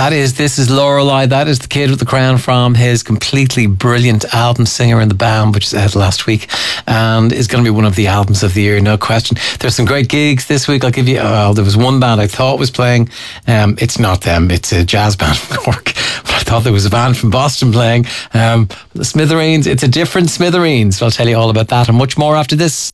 This is Lorelei. That is the kid with the crown from his completely brilliant album Singer in the Band, which is out last week and is going to be one of the albums of the year, no question. There's some great gigs this week. I'll give you, there was one band I thought was playing. It's not them, it's a jazz band from Cork. But I thought there was a band from Boston playing. The Smithereens, it's a different Smithereens. I'll tell you all about that and much more after this.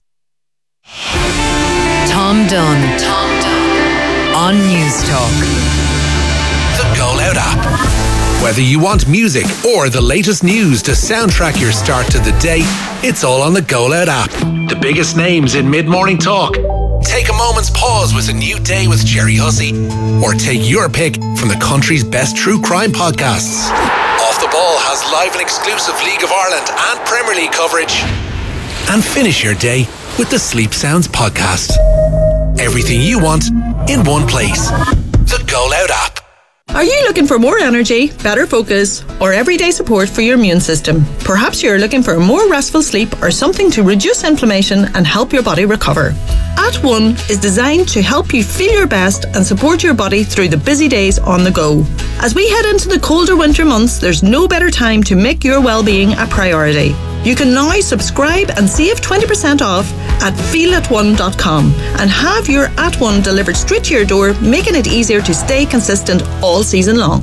Tom Dunn on News Talk. The Go Loud app. Whether you want music or the latest news to soundtrack your start to the day, it's all on the Go Loud app. The biggest names in mid-morning talk. Take a moment's pause with A New Day with Jerry Hussey, or take your pick from the country's best true crime podcasts. Off the Ball has live and exclusive League of Ireland and Premier League coverage. And finish your day with the Sleep Sounds podcast. Everything you want in one place. The Go Loud app. Are you looking for more energy, better focus, or everyday support for your immune system? Perhaps you're looking for a more restful sleep or something to reduce inflammation and help your body recover. At1 is designed to help you feel your best and support your body through the busy days on the go. As we head into the colder winter months, there's no better time to make your well-being a priority. You can now subscribe and save 20% off at feelat1.com and have your At1 delivered straight to your door, making it easier to stay consistent all season long.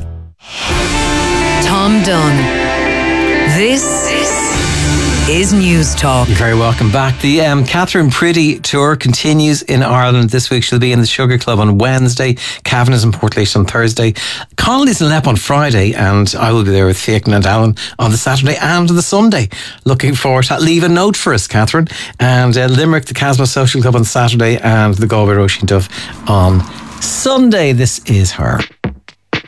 Tom Dunn. This is News Talk. You're very welcome back. The Catherine Priddy tour continues in Ireland this week. She'll be in the Sugar Club on Wednesday. Cavan is in Portlaoise on Thursday. Connolly's in Leap on Friday, and I will be there with Fiachna and Alan on the Saturday and the Sunday. Looking forward to that. Leave a note for us, Catherine. And Limerick, the Casbah Social Club on Saturday, and the Galway Roisin Dubh on Sunday. This is her.